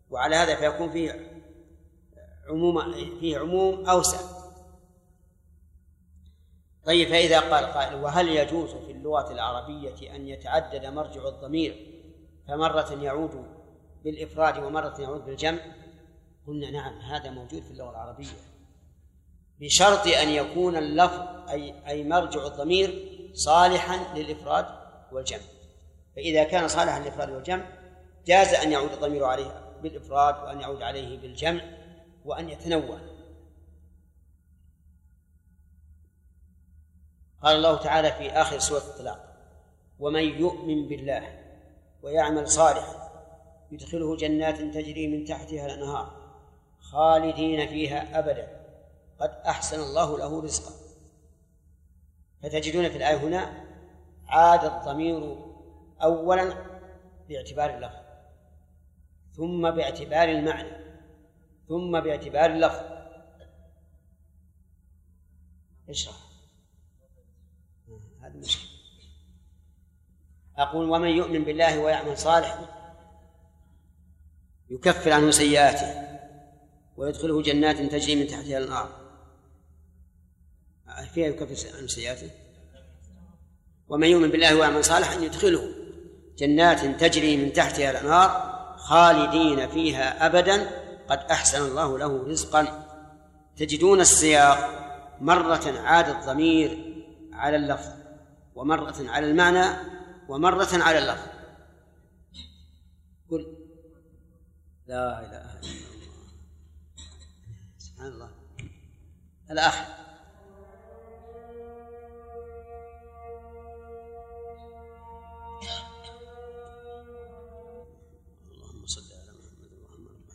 وعلى هذا فيكون فيه عموم أوسع. طيب، فإذا قال قائل: وهل يجوز في اللغة العربية أن يتعدد مرجع الضمير فمرة يعود بالإفراد ومرة يعود بالجمع؟ قلنا نعم، هذا موجود في اللغة العربية، بشرط أن يكون اللفظ أي مرجع الضمير صالحا للإفراد والجمع. فإذا كان صالحا للإفراد والجمع جاز أن يعود الضمير عليه بالإفراد وأن يعود عليه بالجمع وأن يتنوع. قال الله تعالى في آخر سورة الطلاق: ومن يؤمن بالله ويعمل صالحا يدخله جنات تجري من تحتها الأنهار خالدين فيها أبدا قد أحسن الله له رزقا. فتجدون في الآية هنا عاد الضمير أولا باعتبار اللفظ، ثم باعتبار المعنى، ثم باعتبار اللفظ. اشرح. هذا مشكلة. أقول: ومن يؤمن بالله ويعمل صالحا يكفر عنه سيئاته ويدخله جنات تجري من تحتها الأنهار. فيها يكفر عنه سيئاته. ومن يؤمن بالله ويعمل صالحا يدخله جنات تجري من تحتها الأنهار خالدين فيها أبدا قد أحسن الله له رزقا. تجدون السياق مرة عاد الضمير على اللفظ، ومرة على المعنى، ومرة على اللفظ. قل: لا إله إلا الله. سبحان الله. الأخ: اللهم صل على محمد وعلى آله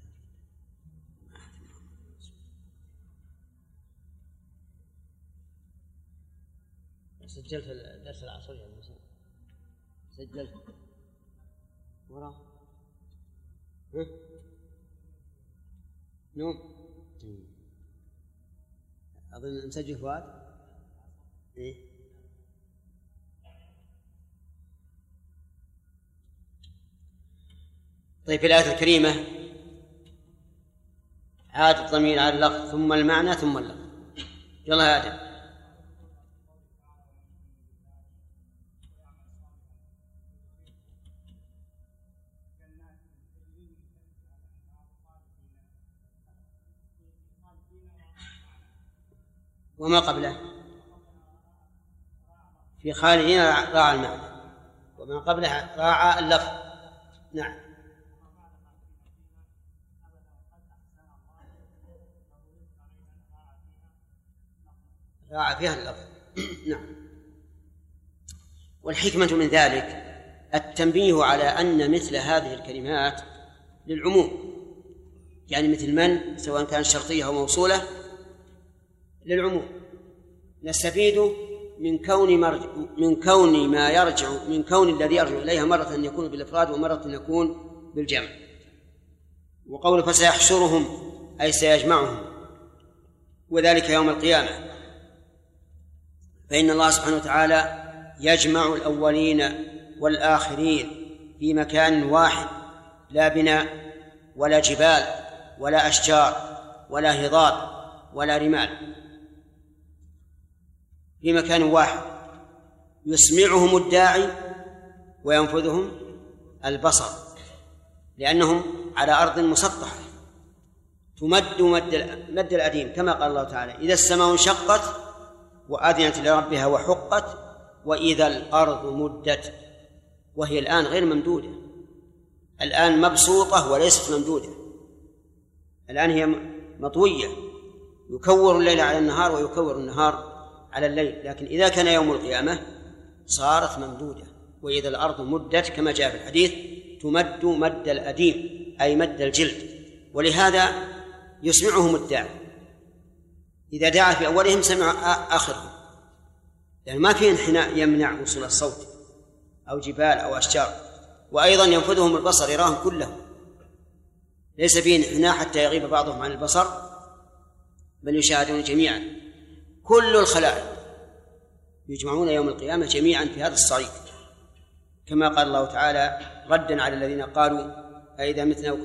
وصحبه. سجلت درس العصر يا موسى؟ سجلت وراه؟ نوم. أظن مسجل فؤاد. إيه؟ طيب، في الآية الكريمة عاد الضمير على اللفظ ثم المعنى ثم اللفظ. يلا يا آدم. وما قبله في خالدين راعى المعنى، وما قبله راعى اللفظ. نعم. راعى فيها اللفظ. نعم. والحكمة من ذلك التنبيه على أن مثل هذه الكلمات للعموم، يعني مثل من سواء كانت شرطية أو موصولة للعموم. نستفيد من كون الذي يرجع إليها مرة يكون بالإفراد ومرة يكون بالجمع. وقول فسيحشرهم أي سيجمعهم، وذلك يوم القيامة، فإن الله سبحانه وتعالى يجمع الأولين والآخرين في مكان واحد، لا بناء ولا جبال ولا أشجار ولا هضاب ولا رمال، في مكان واحد يسمعهم الداعي وينفذهم البصر، لأنهم على أرض مسطحة تمد مد الأديم، كما قال الله تعالى: إذا السماء انشقت وأذنت لربها وحقت وإذا الأرض مدت. وهي الآن غير ممدودة، الآن مبسوطة وليست ممدودة، الآن هي مطوية، يكور الليل على النهار ويكور النهار على الليل. لكن إذا كان يوم القيامة صارت ممدودة. وإذا الأرض مدت كما جاء في الحديث تمد مد الأديم أي مد الجلد. ولهذا يسمعهم الداعي، إذا دعا في أولهم سمع آخرهم، يعني ما في انحناء يمنع وصول الصوت أو جبال أو أشجار. وأيضا ينفذهم البصر، يراهم كلهم، ليس فيه انحناء حتى يغيب بعضهم عن البصر، بل يشاهدون جميعا. كل الخلائق يجمعون يوم القيامة جميعا في هذا الصعيد، كما قال الله تعالى ردا على الذين قالوا أئذا متنا